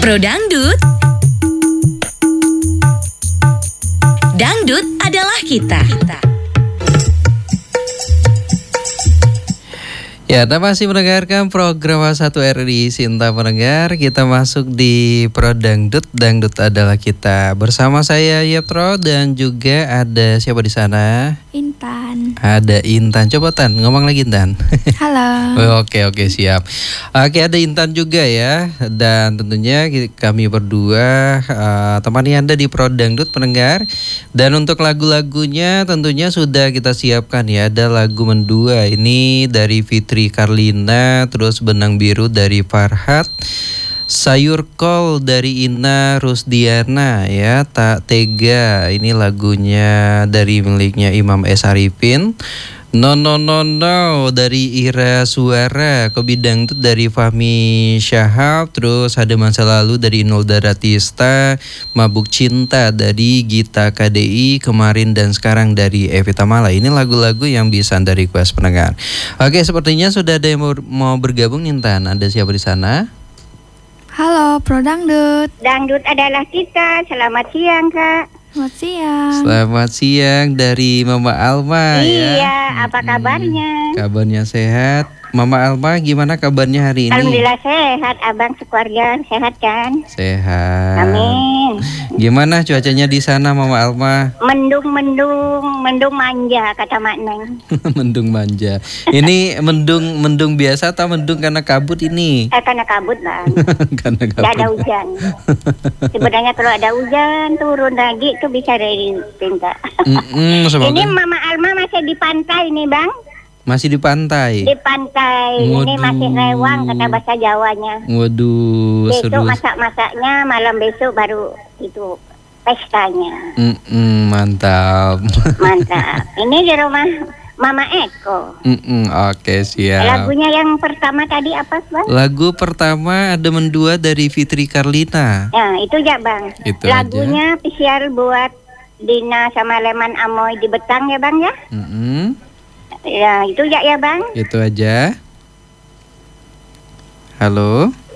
Pro Dangdut. Dangdut adalah kita. Ya, Anda masih mendengarkan program 1 RRI Sinta Pendengar. Kita masuk di Pro Dangdut. Dangdut adalah kita. Bersama saya Yepro dan juga ada siapa di sana? Intan. Ada Intan. Coba Tan, ngomong lagi Intan. Halo. Oke, siap. Oke, ada Intan juga ya. Dan tentunya kami berdua temani Anda di Pro Dangdut Pendengar. Dan untuk lagu-lagunya tentunya sudah kita siapkan ya. Ada lagu Mendua. Ini dari Fitri Karlina, terus Benang Biru dari Farhat, Sayur Kol dari Ina Rusdiana ya, Tak Tega ini lagunya dari miliknya Imam S. Arifin. No dari Ira Suara, Kopi Dangdut dari Fahmi Syahab, terus Ada Masa Lalu dari Inul Daratista, Mabuk Cinta dari Gita KDI, Kemarin dan Sekarang dari Evita Mala. Ini lagu-lagu yang bisa Anda request pendengar. Oke, sepertinya sudah ada yang mau bergabung Intan. Ada siapa di sana? Halo, Pro Dangdut. Dangdut adalah kita. Selamat siang, Kak. Selamat siang. Selamat siang dari Mama Alma ya. Iya, apa kabarnya? Kabarnya sehat. Mama Alma gimana kabarnya hari ini? Alhamdulillah sehat, abang sekeluarga sehat kan? Sehat. Amin. Gimana cuacanya di sana Mama Alma? Mendung manja kata Mak Neng. Mendung manja. Ini mendung biasa atau mendung karena kabut ini? Karena kabut bang. Karena kabut. Tidak ada hujan. Sebenarnya kalau ada hujan turun lagi itu bisa dari tinta. Semoga. Ini Mama Alma masih di pantai nih bang. Masih di pantai. Di pantai. Waduh. Ini masih rewang kata bahasa Jawanya. Waduh, Besok seru. masak-masaknya, malam besok baru itu pestanya. Mantap. Mantap. Ini di rumah Mama Eko. Oke, siap. Lagunya yang pertama tadi apa, Bang? Lagu pertama Ada Mendua dari Fitri Karlina. Ya, itu ya, Bang. Itu lagunya spesial buat Dina sama Leman Amoy di Betang ya, Bang ya? Ya, itu ya, Bang. Itu aja. Halo.